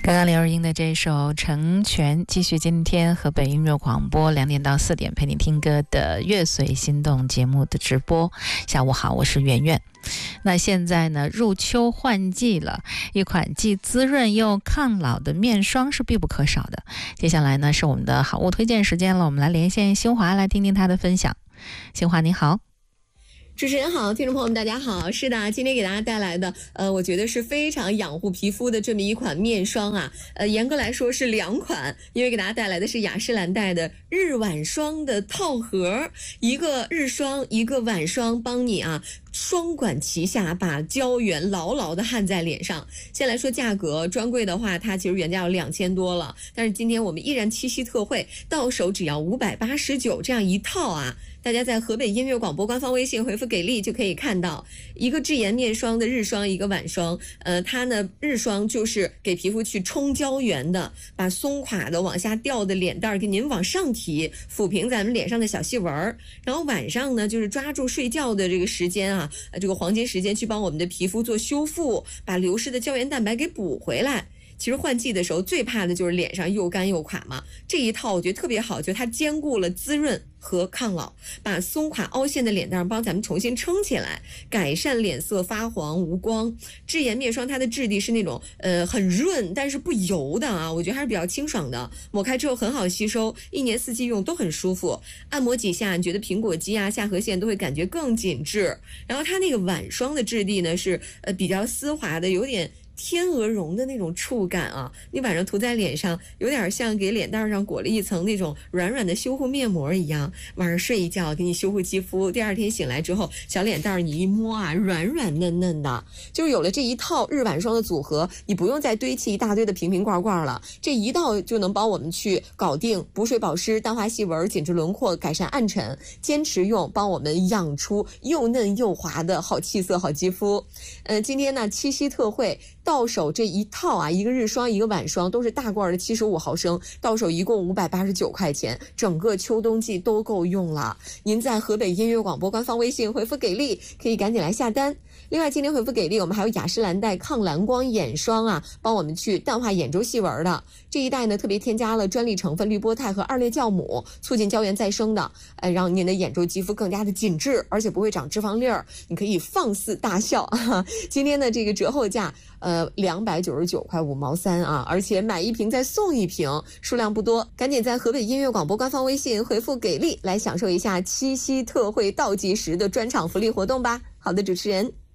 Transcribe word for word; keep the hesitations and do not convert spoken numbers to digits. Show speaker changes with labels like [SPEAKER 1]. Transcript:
[SPEAKER 1] 刚刚刘若英的这首《成全》，继续今天河北音乐广播两点到四点陪你听歌的乐随心动节目的直播。下午好，我是圆圆。那现在呢，入秋换季了，一款既滋润又抗老的面霜是必不可少的。接下来呢，是我们的好物推荐时间了，我们来连线新华来听听她的分享。新华你好。
[SPEAKER 2] 主持人好，听众朋友们大家好。是的，今天给大家带来的呃我觉得是非常养护皮肤的这么一款面霜啊。呃严格来说是两款，因为给大家带来的是雅诗兰黛的日晚霜的套盒，一个日霜一个晚霜，帮你啊双管齐下，把胶原牢牢的焊在脸上。先来说价格，专柜的话它其实原价要两千多了，但是今天我们依然七夕特惠，到手只要五百八十九，这样一套啊。大家在河北音乐广播官方微信回复给力就可以看到一个智妍面霜的日霜，一个晚霜。呃，它呢日霜就是给皮肤去冲胶原的，把松垮的往下掉的脸蛋给您往上提，抚平咱们脸上的小细纹儿。然后晚上呢就是抓住睡觉的这个时间啊，这个黄金时间去帮我们的皮肤做修复，把流失的胶原蛋白给补回来。其实换季的时候最怕的就是脸上又干又垮嘛，这一套我觉得特别好，就它兼顾了滋润和抗老，把松垮凹陷的脸蛋帮咱们重新撑起来，改善脸色发黄无光。智妍面霜它的质地是那种呃很润但是不油的啊，我觉得还是比较清爽的，抹开之后很好吸收，一年四季用都很舒服。按摩几下你觉得苹果肌啊下颌线都会感觉更紧致。然后它那个晚霜的质地呢是呃比较丝滑的，有点天鹅绒的那种触感啊，你晚上涂在脸上有点像给脸蛋上裹了一层那种软软的修护面膜一样，晚上睡一觉给你修护肌肤，第二天醒来之后小脸蛋你一摸啊软软嫩嫩的。就是有了这一套日晚霜的组合，你不用再堆砌一大堆的瓶瓶罐罐了，这一道就能帮我们去搞定补水保湿、淡化细纹、紧致轮廓、改善暗沉，坚持用帮我们养出又嫩又滑的好气色好肌肤。呃，今天呢七夕特惠，到手这一套啊，一个日霜一个晚霜都是大罐的七十五毫升，到手一共五百八十九块钱，整个秋冬季都够用了。您在河北音乐广播官方微信回复给力，可以赶紧来下单。另外今天回复给力，我们还有雅诗兰黛抗蓝光眼霜啊，帮我们去淡化眼周细纹的。这一代呢特别添加了专利成分氯波肽和二裂酵母，促进胶原再生的，呃，让您的眼周肌肤更加的紧致，而且不会长脂肪粒儿，你可以放肆大笑。今天的这个折后价呃两百九十九块五毛三啊，而且买一瓶再送一瓶，数量不多，赶紧在河北音乐广播官方微信回复给力来享受一下七夕特惠倒计时的专场福利活动吧。好的，主持人。